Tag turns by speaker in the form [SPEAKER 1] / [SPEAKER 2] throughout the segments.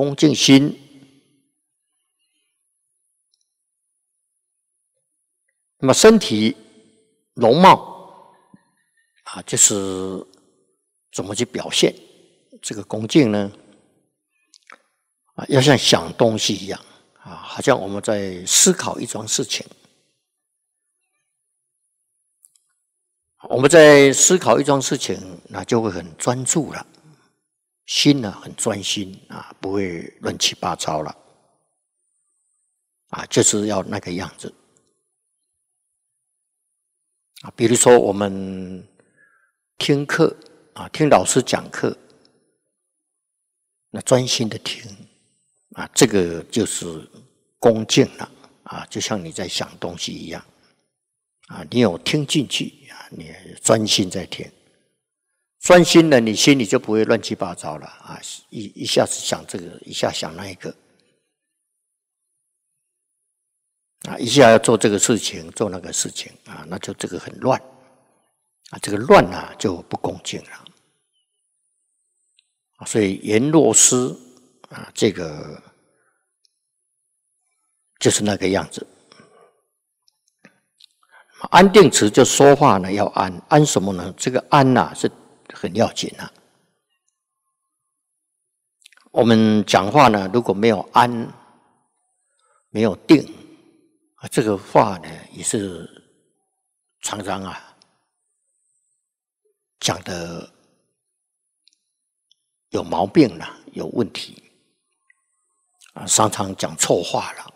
[SPEAKER 1] 恭敬心。那么身体容貌就是怎么去表现这个恭敬呢？要像想东西一样好像我们在思考一桩事情。我们在思考一桩事情，那就会很专注了，心呢很专心不会乱七八糟了就是要那个样子比如说我们听课听老师讲课，那专心的听这个就是恭敬了就像你在想东西一样你有听进去你专心在听，专心了，你心里就不会乱七八糟了一下子想这个，一下想那一个一下要做这个事情，做那个事情那就这个很乱这个乱就不恭敬了所以言若失这个就是那个样子。安定持就说话呢要安，安什么呢？这个安是很要紧我们讲话呢，如果没有安，没有定这个话呢也是常常讲的有毛病了，有问题常常讲错话了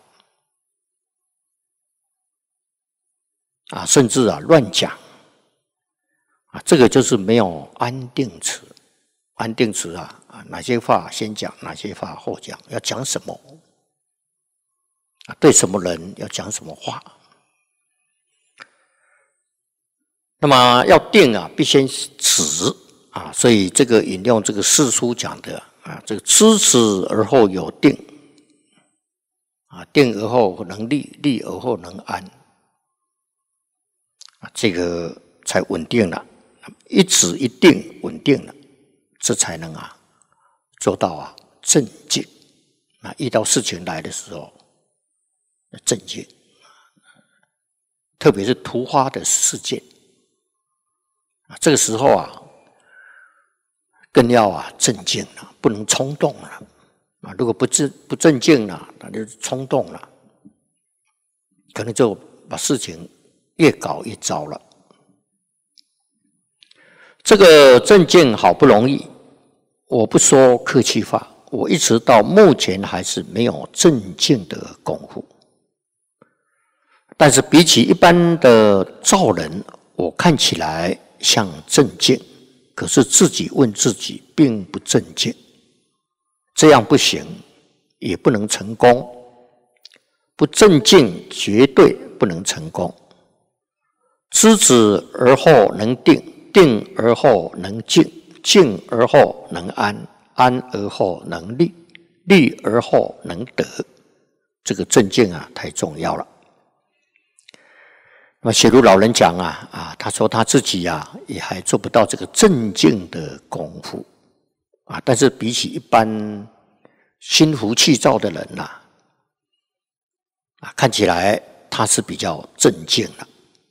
[SPEAKER 1] 甚至乱讲这个就是没有安定持。安定持哪些话先讲，哪些话后讲，要讲什么对什么人要讲什么话。那么要定必先持所以这个引用这个四书讲的这个知持而后有定定而后能立，立而后能安这个才稳定了，一止一定稳定了，这才能做到镇静遇到事情来的时候镇静，特别是突发的事件这个时候更要镇静了，不能冲动了如果不镇静了，那就冲动了，可能就把事情越搞越糟了。这个镇静好不容易，我不说客气话，我一直到目前还是没有镇静的功夫。但是比起一般的造人，我看起来像镇静，可是自己问自己并不镇静，这样不行，也不能成功。不镇静绝对不能成功。知止而后能定，定而后能静，静而后能安，安而后能立，立而后能得。这个镇静太重要了。那么写如老人讲他说他自己也还做不到这个镇静的功夫但是比起一般心浮气躁的人看起来他是比较镇静了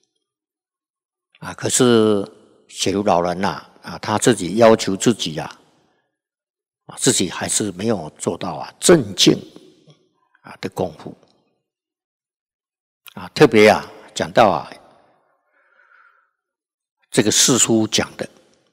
[SPEAKER 1] 可是写如老人他自己要求自己自己还是没有做到镇静的功夫特别讲到这个四书讲的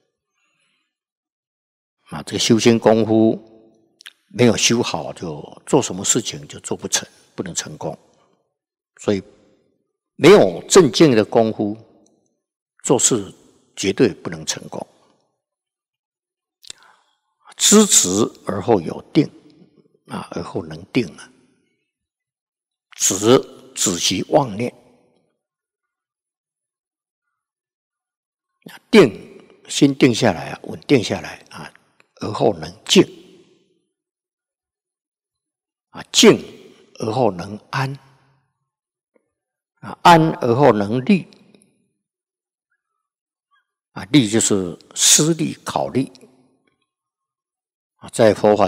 [SPEAKER 1] 这个修仙功夫没有修好，就做什么事情就做不成，不能成功。所以没有镇静的功夫，做事绝对不能成功。知止而后有定而后能定止息妄念，定心定下来稳定下来而后能静静而后能安安而后能立立就是思虑考虑在佛法